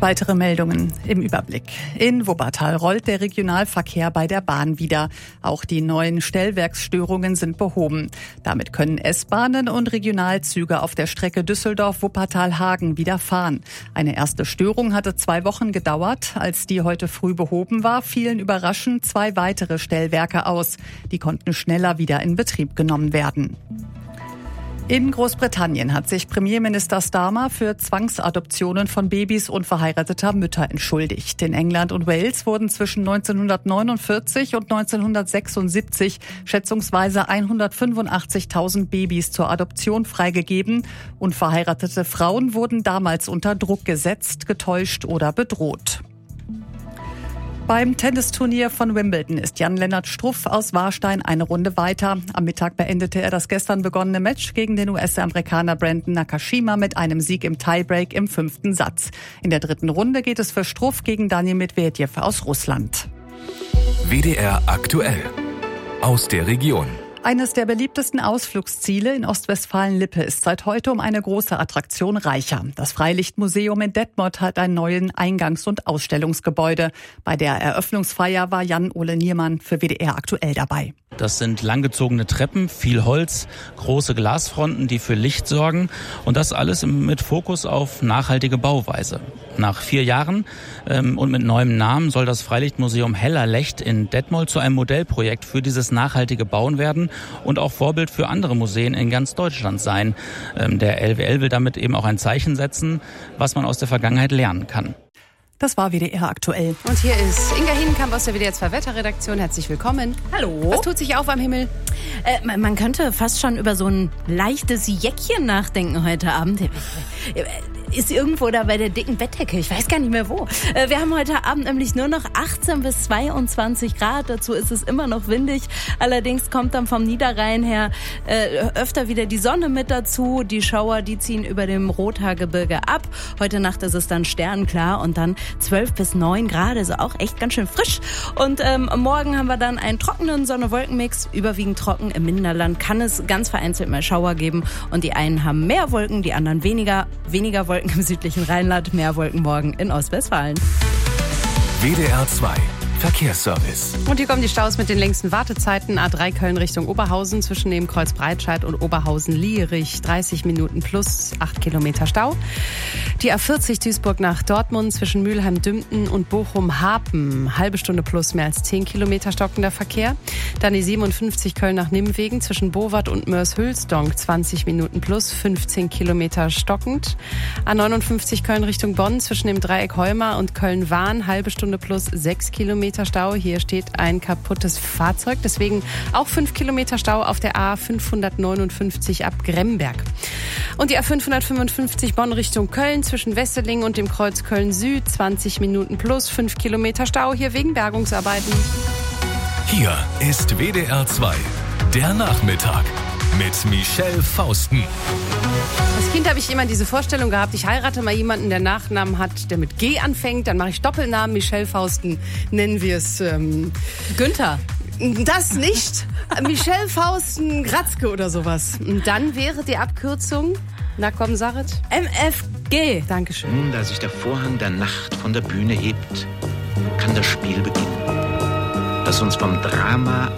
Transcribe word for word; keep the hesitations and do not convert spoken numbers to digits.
Weitere Meldungen im Überblick. In Wuppertal rollt der Regionalverkehr bei der Bahn wieder. Auch die neuen Stellwerksstörungen sind behoben. Damit können S-Bahnen und Regionalzüge auf der Strecke Düsseldorf-Wuppertal-Hagen wieder fahren. Eine erste Störung hatte zwei Wochen gedauert. Als die heute früh behoben war, fielen überraschend zwei weitere Stellwerke aus. Die konnten schneller wieder in Betrieb genommen werden. In Großbritannien hat sich Premierminister Starmer für Zwangsadoptionen von Babys unverheirateter Mütter entschuldigt. In England und Wales wurden zwischen neunzehnhundertneunundvierzig und neunzehnhundertsechsundsiebzig schätzungsweise hundertfünfundachtzigtausend Babys zur Adoption freigegeben. Unverheiratete Frauen wurden damals unter Druck gesetzt, getäuscht oder bedroht. Beim Tennisturnier von Wimbledon ist Jan-Lennart Struff aus Warstein eine Runde weiter. Am Mittag beendete er das gestern begonnene Match gegen den U S-Amerikaner Brandon Nakashima mit einem Sieg im Tiebreak im fünften Satz. In der dritten Runde geht es für Struff gegen Daniil Medvedev aus Russland. W D R aktuell aus der Region. Eines der beliebtesten Ausflugsziele in Ostwestfalen-Lippe ist seit heute um eine große Attraktion reicher. Das Freilichtmuseum in Detmold hat ein neues Eingangs- und Ausstellungsgebäude. Bei der Eröffnungsfeier war Jan-Ole Niermann für W D R aktuell dabei. Das sind langgezogene Treppen, viel Holz, große Glasfronten, die für Licht sorgen. Und das alles mit Fokus auf nachhaltige Bauweise. Nach vier Jahren ähm, und mit neuem Namen soll das Freilichtmuseum Hellerlecht in Detmold zu einem Modellprojekt für dieses nachhaltige Bauen werden und auch Vorbild für andere Museen in ganz Deutschland sein. Ähm, der L W L will damit eben auch ein Zeichen setzen, was man aus der Vergangenheit lernen kann. Das war W D R aktuell. Und hier ist Inga Hinenkamp aus der W D R zwei Wetterredaktion. Herzlich willkommen. Hallo. Was tut sich auf am Himmel? Äh, man könnte fast schon über so ein leichtes Jäckchen nachdenken heute Abend. Ist irgendwo da bei der dicken Bettdecke. Ich weiß gar nicht mehr wo. Wir haben heute Abend nämlich nur noch achtzehn bis zweiundzwanzig Grad. Dazu ist es immer noch windig. Allerdings kommt dann vom Niederrhein her äh, öfter wieder die Sonne mit dazu. Die Schauer, die ziehen über dem Rothaargebirge ab. Heute Nacht ist es dann sternklar und dann zwölf bis neun Grad. Also auch echt ganz schön frisch. Und ähm, morgen haben wir dann einen trockenen Sonne-Wolken-Mix. Überwiegend trocken. Im Minderland kann es ganz vereinzelt mal Schauer geben. Und die einen haben mehr Wolken, die anderen weniger. Weniger Wolken im südlichen Rheinland, mehr Wolken morgen in Ostwestfalen. W D R zwei Verkehrsservice. Und hier kommen die Staus mit den längsten Wartezeiten. A drei Köln Richtung Oberhausen zwischen dem Kreuz Breitscheid und Oberhausen-Lierich. dreißig Minuten plus acht Kilometer Stau. Die A vierzig Duisburg nach Dortmund zwischen Mülheim-Dümpten und Bochum-Harpen. Halbe Stunde plus mehr als zehn Kilometer stockender Verkehr. Dann die siebenundfünfzig Köln nach Nimwegen zwischen Bowat und Mörs-Hülsdonk. zwanzig Minuten plus fünfzehn Kilometer stockend. A neunundfünfzig Köln Richtung Bonn zwischen dem Dreieck Heuma und Köln-Wahn. Halbe Stunde plus sechs Kilometer Stau. Hier steht ein kaputtes Fahrzeug. Deswegen auch fünf Kilometer Stau auf der A fünfhundertneunundfünfzig ab Gremberg. Und die A fünfhundertfünfundfünfzig Bonn Richtung Köln zwischen Wesseling und dem Kreuz Köln-Süd. zwanzig Minuten plus fünf Kilometer Stau. Hier wegen Bergungsarbeiten. Hier ist W D R zwei, der Nachmittag mit Michelle Fausten. Als Kind habe ich immer diese Vorstellung gehabt, ich heirate mal jemanden, der Nachnamen hat, der mit G anfängt. Dann mache ich Doppelnamen, Michelle Fausten, nennen wir es ähm, Günther. Das nicht. Michelle Fausten Gratzke oder sowas. Und dann wäre die Abkürzung, na komm, Sarit. M F G. Dankeschön. Nun, da sich der Vorhang der Nacht von der Bühne hebt, kann das Spiel beginnen, das uns vom Drama